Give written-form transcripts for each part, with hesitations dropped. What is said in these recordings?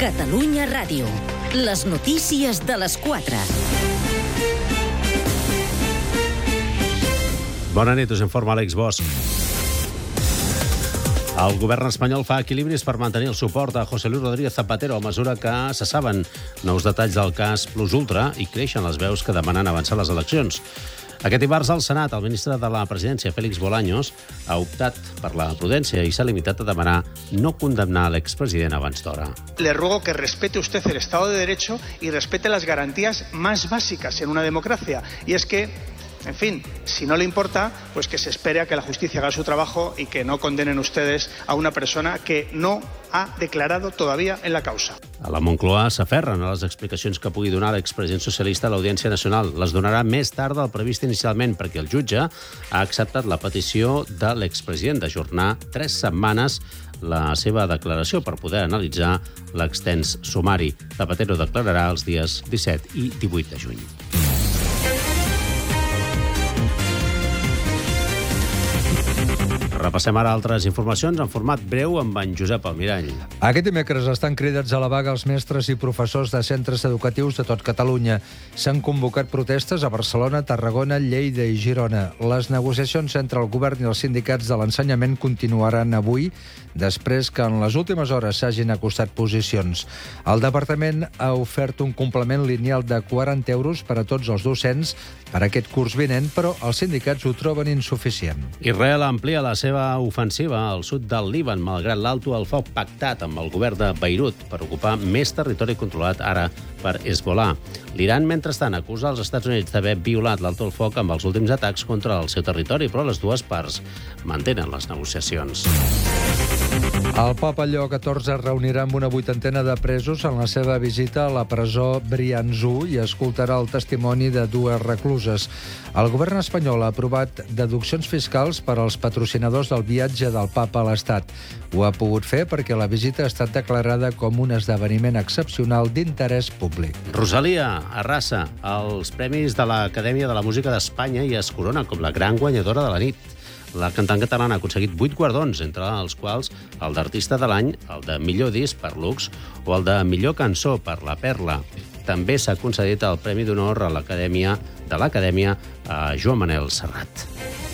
Catalunya Ràdio. Les notícies de les 4. Bona nit, us informa Àlex Bosch. El govern espanyol fa equilibris per mantenir el suport a José Luis Rodríguez Zapatero a mesura que se saben nous detalls del cas Plus Ultra i creixen les veus que demanen avançar les eleccions. Aquest dimarts al Senat, el ministre de la Presidència, Félix Bolaños, ha optat per la prudència i s'ha limitat a demanar no condemnar l'expresident abans d'hora. Le ruego que respete usted el Estado de Derecho y respete las garantías más básicas en una democracia. Y es que, en fin, si no le importa, pues que se espere a que la justicia haga su trabajo y que no condenen ustedes a una persona que no ha declarado todavía en la causa. A la Moncloa s'aferren a les explicacions que pugui donar l'expresident socialista a l'Audiència Nacional. Les donarà més tard del previst inicialment perquè el jutge ha acceptat la petició de l'expresident d'ajornar 3 setmanes la seva declaració per poder analitzar l'extens sumari. Zapatero declararà els dies 17 i 18 de juny. Repassem ara altres informacions en format breu amb en Josep Almirall. Aquest dimecres estan cridats a la vaga els mestres i professors de centres educatius de tot Catalunya. S'han convocat protestes a Barcelona, Tarragona, Lleida i Girona. Les negociacions entre el govern i els sindicats de l'ensenyament continuaran avui, després que en les últimes hores s'hagin acostat posicions. El departament ha ofert un complement lineal de 40 euros per a tots els docents per aquest curs vinent, però els sindicats ho troben insuficient. Israel amplia la seva ofensiva al sud del Líban, malgrat l'alto al foc pactat amb el govern de Beirut per ocupar més territori controlat ara per Hezbollah. L'Iran, mentrestant, acusa els Estats Units d'haver violat l'alto al foc amb els últims atacs contra el seu territori, però les dues parts mantenen les negociacions. El papa Lleó XIV es reunirà amb una 80ena de presos en la seva visita a la presó Briançon i escoltarà el testimoni de 2 recluses. El govern espanyol ha aprovat deduccions fiscals per als patrocinadors del viatge del papa a l'Estat. Ho ha pogut fer perquè la visita ha estat declarada com un esdeveniment excepcional d'interès públic. Rosalia arrasa els premis de l'Acadèmia de la Música d'Espanya i es corona com la gran guanyadora de la nit. La cantant catalana ha aconseguit 8 guardons, entre els quals el d'Artista de l'Any, el de Millor Disc per Lux o el de Millor Cançó per La Perla. També s'ha concedit el Premi d'Honor a l'Acadèmia a Joan Manel Serrat.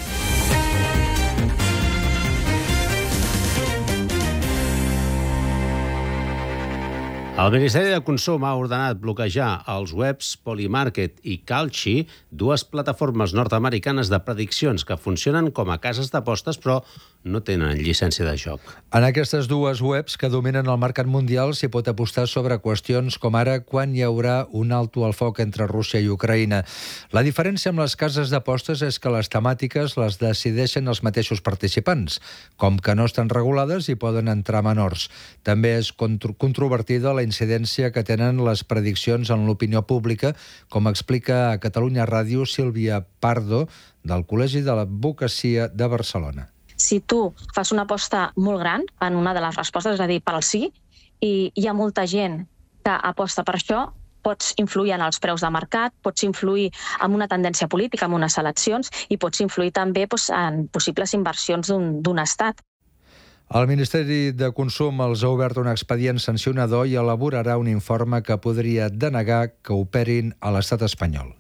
El Ministeri de Consum ha ordenat bloquejar els webs Polymarket i Kalshi, 2 plataformes nord-americanes de prediccions que funcionen com a cases d'apostes però no tenen llicència de joc. En aquestes 2 webs que dominen el mercat mundial s'hi pot apostar sobre qüestions com ara quan hi haurà un alto al foc entre Rússia i Ucraïna. La diferència amb les cases d'apostes és que les temàtiques les decideixen els mateixos participants. Com que no estan regulades, hi poden entrar menors. També és controvertida la incidència que tenen les prediccions en l'opinió pública, com explica a Catalunya Ràdio Sílvia Pardo, del Col·legi de l'Advocacia de Barcelona. Si tu fas una aposta molt gran en una de les respostes, és a dir, per al sí, i hi ha molta gent que aposta per això, pots influir en els preus de mercat, pots influir en una tendència política, en unes eleccions, i pots influir també en possibles inversions d'un estat. El Ministeri de Consum els ha obert un expedient sancionador i elaborarà un informe que podria denegar que operin a l'estat espanyol.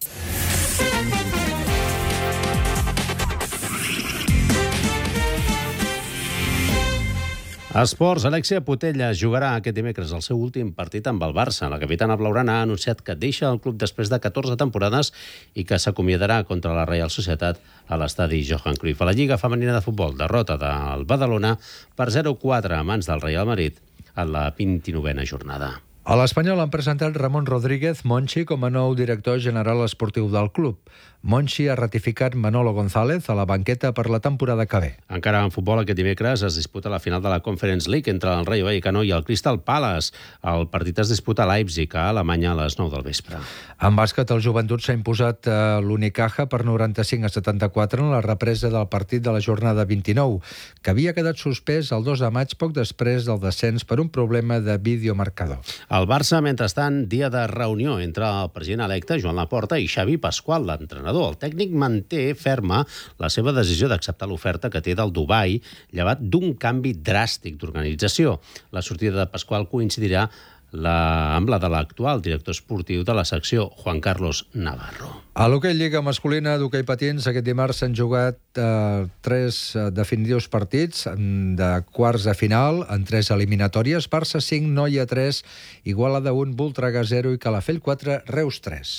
Esports, Alexia Putellas jugarà aquest dimecres el seu últim partit amb el Barça. La capitana blaugrana ha anunciat que deixa el club després de 14 temporades i que s'acomiadarà contra la Reial Societat a l'estadi Johan Cruyff. A la Lliga Femenina de Futbol, derrota del Badalona per 0-4 a mans del Real Madrid en la 29a jornada. A l'Espanyol han presentat Ramon Rodríguez Monchi com a nou director general esportiu del club. Monchi ha ratificat Manolo González a la banqueta per la temporada que ve. Encara en futbol, aquest dimecres es disputa la final de la Conference League entre el Rayo Vallecano i el Crystal Palace. El partit es disputa a Leipzig, a Alemanya, a les 9 del vespre. En bàsquet, el Joventut s'ha imposat a l'Unicaja per 95-74 en la represa del partit de la jornada 29, que havia quedat suspès el 2 de maig, poc després del descens per un problema de videomarcador. El Barça, mentrestant, dia de reunió entre el president electe, Joan Laporta, i Xavi Pasqual, l'entrenador. El tècnic manté ferma la seva decisió d'acceptar l'oferta que té del Dubai, llevat d'un canvi dràstic d'organització. La sortida de Pasqual coincidirà amb la de l'actual director esportiu de la secció, Juan Carlos Navarro. A l'hoquei Lliga masculina d'hoquei patins, aquest dimarts s'han jugat 3 definitius partits de quarts de final en 3 eliminatòries. Barça 5, Noia 3, Igualada 1, Voltregà 0 i Calafell 4, Reus 3.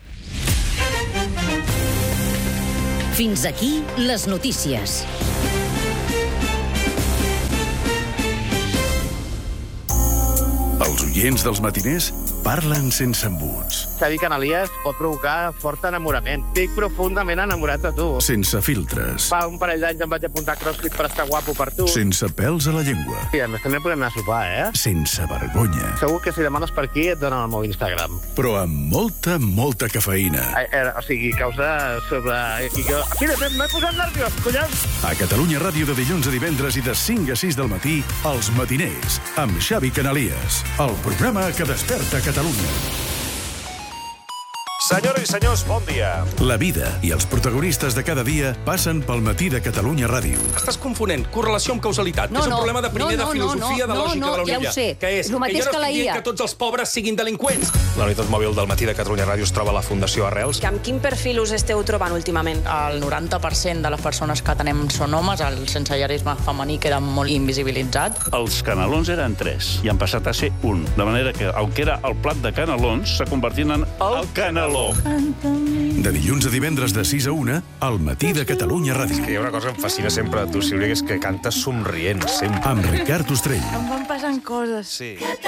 Fins aquí les notícies. Els oients dels matiners parlen sense embuts. Xavi Canalies pot provocar fort enamorament. Estic profundament enamorat de tu. Sense filtres. Fa un parell d'anys em vaig apuntar a CrossFit per estar guapo per tu. Sense pèls a la llengua. I a més també podem anar a sopar, Sense vergonya. Segur que si demanes per aquí et donen el meu Instagram. Però amb molta cafeïna. O sigui, causa sobre... Mira, m'he posat nerviós, collons! A Catalunya Ràdio de dilluns a divendres i de 5 a 6 del matí, Els Matiners, amb Xavi Canalies. El programa que desperta Catalunya. Senyores i senyors, bon dia. La vida i els protagonistes de cada dia passen pel matí de Catalunya Ràdio. Estàs confonent correlació amb causalitat, que és un problema de primer de filosofia de lògica de la Unilla. Ja ho sé. Que és El mateix que jo no que la estic dient IA. que tots els pobres siguin delinqüents. La unitat mòbil del matí de Catalunya Ràdio es troba a la Fundació Arrels. Amb quin perfil us esteu trobant últimament? El 90% de les persones que atenem són homes, el sensellarisme femení queda molt invisibilitzat. Els canelons eren 3 i han passat a ser 1. De manera que el que era el plat de canelons s'ha convertit en el caneló. De dilluns a divendres de 6 a 1, al matí de Catalunya Ràdio. Hi ha una cosa que em fascina sempre de tu, Sílvia, que és que cantes somrient, sempre. Amb Ricard Ostrell. Em van passant coses. Sí.